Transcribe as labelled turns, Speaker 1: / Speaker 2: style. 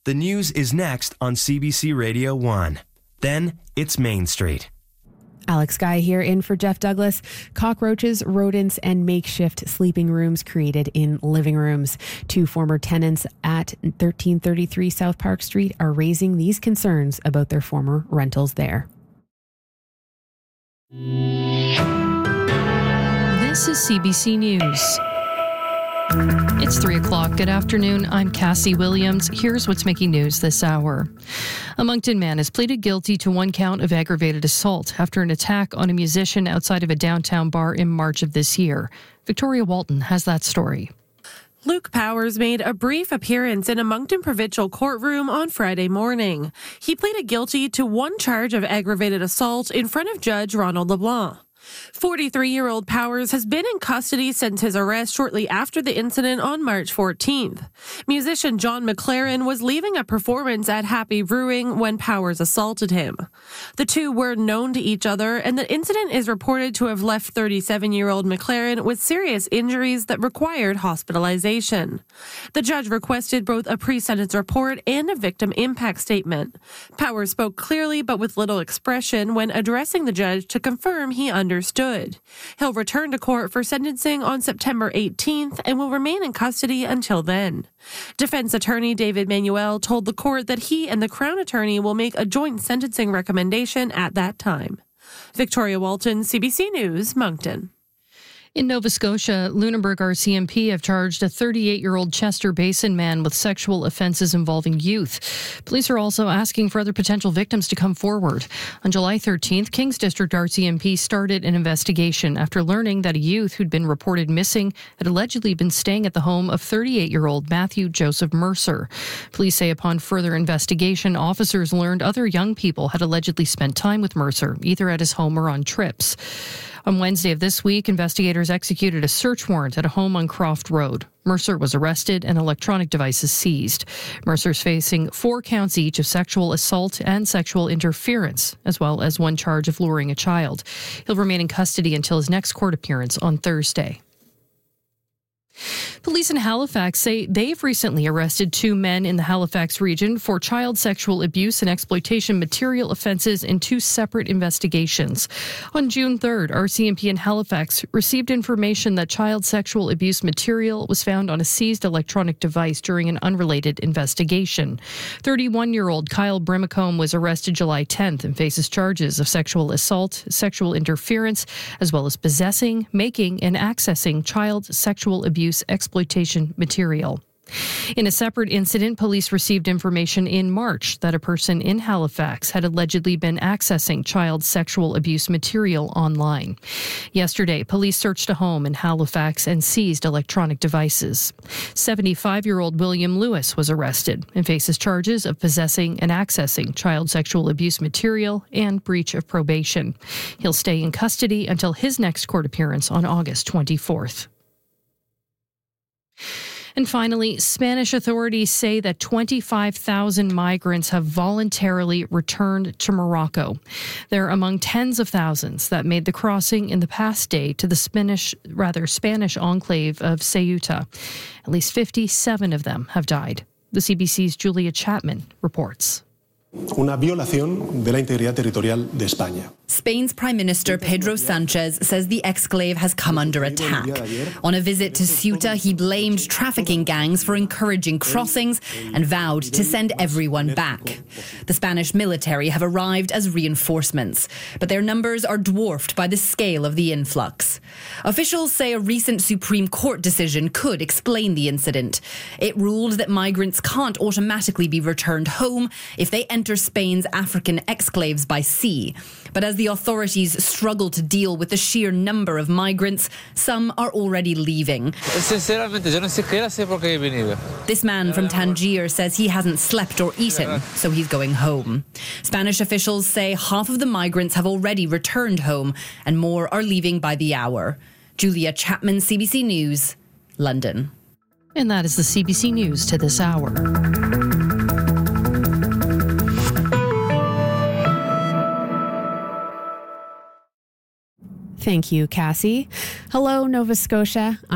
Speaker 1: The news is next on CBC Radio 1. Then it's Main Street.
Speaker 2: Alex Guy here in for Jeff Douglas. Cockroaches, rodents, and makeshift sleeping rooms created in living rooms. 2 former tenants at 1333 South Park Street are raising these concerns about their former rentals there.
Speaker 3: This is CBC News. It's 3 o'clock. Good afternoon. I'm Cassie Williams. Here's what's making news this hour. A Moncton man has pleaded guilty to 1 count of aggravated assault after an attack on a musician outside of a downtown bar in March of this year. Victoria Walton has that story.
Speaker 4: Luke Powers made a brief appearance in a Moncton provincial courtroom on Friday morning. He pleaded guilty to 1 charge of aggravated assault in front of Judge Ronald LeBlanc. 43-year-old Powers has been in custody since his arrest shortly after the incident on March 14th. Musician John McLaren was leaving a performance at Happy Brewing when Powers assaulted him. The two were known to each other, and the incident is reported to have left 37-year-old McLaren with serious injuries that required hospitalization. The judge requested both a pre-sentence report and a victim impact statement. Powers spoke clearly but with little expression when addressing the judge to confirm he understood. He'll return to court for sentencing on September 18th and will remain in custody until then. Defense attorney David Manuel told the court that he and the Crown attorney will make a joint sentencing recommendation at that time. Victoria Walton, CBC News, Moncton.
Speaker 3: In Nova Scotia, Lunenburg RCMP have charged a 38-year-old Chester Basin man with sexual offences involving youth. Police are also asking for other potential victims to come forward. On July 13th, Kings District RCMP started an investigation after learning that a youth who'd been reported missing had allegedly been staying at the home of 38-year-old Matthew Joseph Mercer. Police say upon further investigation, officers learned other young people had allegedly spent time with Mercer, either at his home or on trips. On Wednesday of this week, investigators executed a search warrant at a home on Croft Road. Mercer was arrested and electronic devices seized. Mercer's facing 4 counts each of sexual assault and sexual interference, as well as 1 charge of luring a child. He'll remain in custody until his next court appearance on Thursday. Police in Halifax say they've recently arrested 2 men in the Halifax region for child sexual abuse and exploitation material offences in 2 separate investigations. On June 3rd, RCMP in Halifax received information that child sexual abuse material was found on a seized electronic device during an unrelated investigation. 31-year-old Kyle Brimacombe was arrested July 10th and faces charges of sexual assault, sexual interference, as well as possessing, making, and accessing child sexual abuse exploitation material. In a separate incident, police received information in March that a person in Halifax had allegedly been accessing child sexual abuse material online. Yesterday, police searched a home in Halifax and seized electronic devices. 75-year-old William Lewis was arrested and faces charges of possessing and accessing child sexual abuse material and breach of probation. He'll stay in custody until his next court appearance on August 24th. And finally, Spanish authorities say that 25,000 migrants have voluntarily returned to Morocco. They're among tens of thousands that made the crossing in the past day to the Spanish enclave of Ceuta. At least 57 of them have died. The CBC's Julia Chapman reports.
Speaker 5: Una violación de la integridad territorial de España.
Speaker 6: Spain's Prime Minister Pedro Sanchez says the exclave has come under attack. On a visit to Ceuta, he blamed trafficking gangs for encouraging crossings and vowed to send everyone back. The Spanish military have arrived as reinforcements, but their numbers are dwarfed by the scale of the influx. Officials say a recent Supreme Court decision could explain the incident. It ruled that migrants can't automatically be returned home if they enter Spain's African exclaves by sea. But as the authorities struggle to deal with the sheer number of migrants, some are already leaving. This man from Tangier says he hasn't slept or eaten, so he's going home. Spanish officials say half of the migrants have already returned home and more are leaving by the hour. Julia Chapman, CBC News, London.
Speaker 3: And that is the CBC News to this hour.
Speaker 2: Thank you, Cassie. Hello, Nova Scotia.